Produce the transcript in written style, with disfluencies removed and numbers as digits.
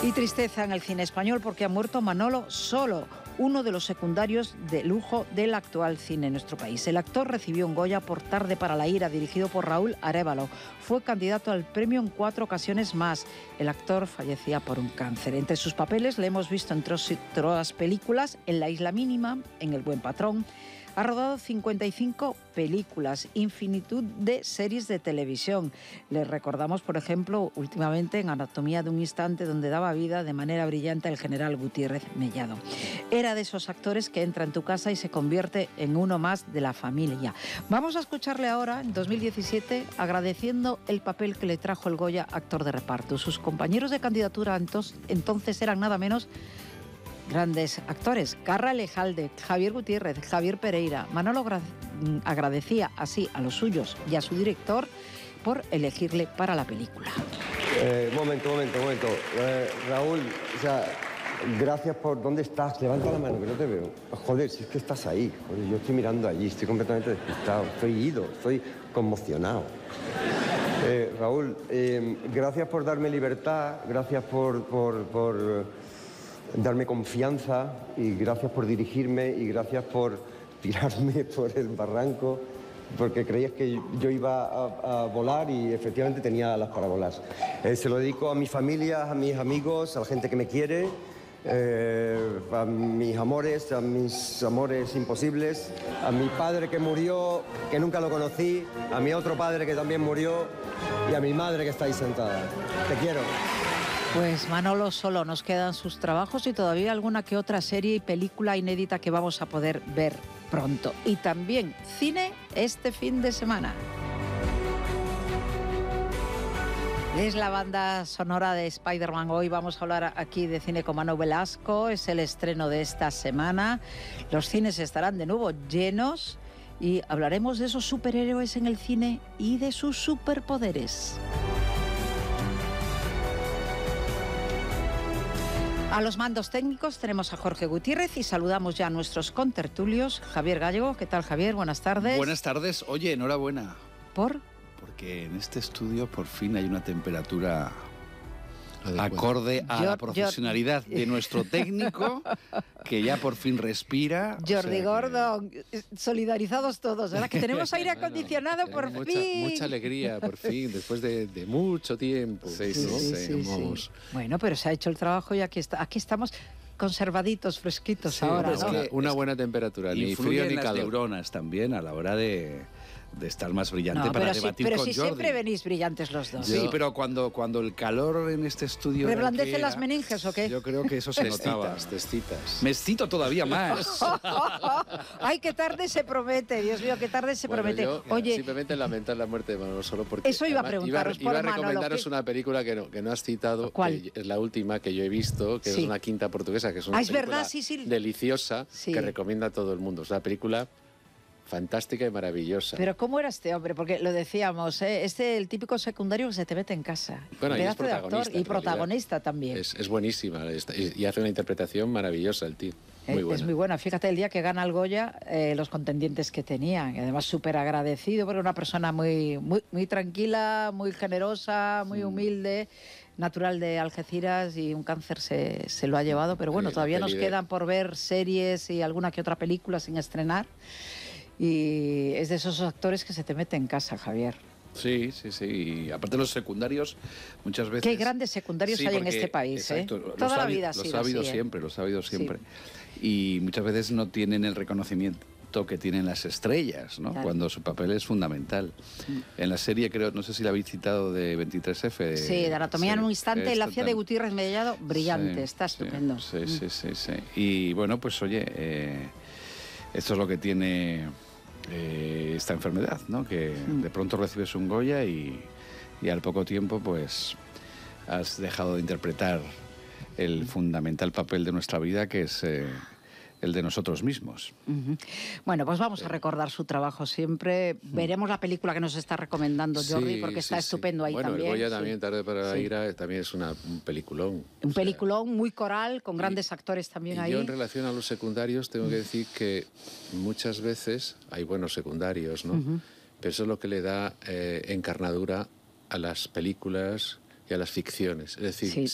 Y tristeza en el cine español porque ha muerto Manolo Solo, uno de los secundarios de lujo del actual cine en nuestro país. El actor recibió un Goya por Tarde para la ira, dirigido por Raúl Arévalo. Fue candidato al premio en 4 ocasiones más. El actor fallecía por un cáncer. Entre sus papeles le hemos visto entre otras películas en La isla mínima, en El buen patrón. Ha rodado 55 películas, infinitud de series de televisión. Le recordamos, por ejemplo, últimamente en Anatomía de un instante, donde daba vida de manera brillante al general Gutiérrez Mellado. Era de esos actores que entra en tu casa y se convierte en uno más de la familia. Vamos a escucharle ahora, en 2017, agradeciendo el papel que le trajo el Goya actor de reparto. Sus compañeros de candidatura entonces eran nada menos grandes actores: Carra Lejalde, Javier Gutiérrez, Javier Pereira. Manolo agradecía así a los suyos y a su director por elegirle para la película. Momento. Raúl, o sea, gracias por... ¿Dónde estás? Levanta la mano, que no te veo. Joder, si es que estás ahí. Joder, yo estoy mirando allí, estoy completamente despistado. Estoy ido, estoy conmocionado. Raúl, gracias por darme libertad, gracias por darme confianza, y gracias por dirigirme, y gracias por tirarme por el barranco, porque creías que yo iba a volar y efectivamente tenía alas para volar. Se lo dedico a mi familia, a mis amigos, a la gente que me quiere, a mis amores imposibles, a mi padre que murió, que nunca lo conocí, a mi otro padre que también murió, y a mi madre que está ahí sentada. Te quiero. Pues Manolo Solo, nos quedan sus trabajos y todavía alguna que otra serie y película inédita que vamos a poder ver pronto. Y también cine este fin de semana. Es la banda sonora de Spider-Man. Hoy vamos a hablar aquí de cine con Manu Velasco. Es el estreno de esta semana. Los cines estarán de nuevo llenos y hablaremos de esos superhéroes en el cine y de sus superpoderes. A los mandos técnicos tenemos a Jorge Gutiérrez y saludamos ya a nuestros contertulios. Javier Gallego, ¿qué tal, Javier? Buenas tardes. Buenas tardes. Oye, enhorabuena. ¿Por? Porque en este estudio por fin hay una temperatura acorde a la profesionalidad de nuestro técnico, que ya por fin respira. Jordi Gordon, solidarizados todos, ¿verdad? Que tenemos aire acondicionado por fin. Mucha alegría, por fin, después de mucho tiempo. Sí. Bueno, pero se ha hecho el trabajo y aquí estamos conservaditos, fresquitos ahora, ¿no? Una buena temperatura, ni frío ni calor. Las neuronas también a la hora de estar más brillante para debatir con Jordi. Pero si siempre venís brillantes los dos. Sí, pero cuando el calor en este estudio... ¿Reblandece las meninges o qué? Yo creo que eso se notaba. Te excitas. Me excito todavía más. Ay, qué tarde se promete, Dios mío, qué tarde se promete. Yo, oye, simplemente lamentar la muerte de Manolo Solo, porque eso iba a preguntaros iba a recomendaros una película que no has citado. ¿Cuál? Que es la última que yo he visto, que es una quinta portuguesa, que es una película deliciosa, que recomienda a todo el mundo. Es una película fantástica y maravillosa. Pero ¿cómo era este hombre? Porque lo decíamos, el típico secundario que se te mete en casa. Bueno, y es protagonista. De actor y protagonista también. Es buenísima y hace una interpretación maravillosa el tío. Muy buena. Es muy buena. Fíjate, el día que gana el Goya, los contendientes que tenía. Y además súper agradecido, porque era una persona muy tranquila, muy generosa, muy humilde, natural de Algeciras, y un cáncer se lo ha llevado. Pero bueno, todavía nos quedan por ver series y alguna que otra película sin estrenar. Y es de esos actores que se te mete en casa, Javier. Sí. Y aparte los secundarios, muchas veces... Qué grandes secundarios hay en este país, exacto, Toda la vida ha sido así. Los ha habido siempre. Y muchas veces no tienen el reconocimiento que tienen las estrellas, ¿no? Claro. Cuando su papel es fundamental. En la serie, creo, no sé si la habéis citado, de 23F. Sí, de Anatomía en un instante, él hacía de Gutiérrez Mellado, brillante, está estupendo. Sí. Y bueno, pues oye, esto es lo que tiene esta enfermedad, ¿no? Que de pronto recibes un Goya y al poco tiempo pues has dejado de interpretar el fundamental papel de nuestra vida, que es el de nosotros mismos. Bueno, pues vamos a recordar su trabajo siempre. Veremos la película que nos está recomendando Jordi, porque está estupendo ahí también. Bueno, el Goya también, Tarde para la ira, también es un peliculón. Un peliculón muy coral, con grandes actores también ahí. Yo, en relación a los secundarios, tengo que decir que muchas veces hay buenos secundarios, ¿no? Pero eso es lo que le da encarnadura a las películas y a las ficciones. Es decir,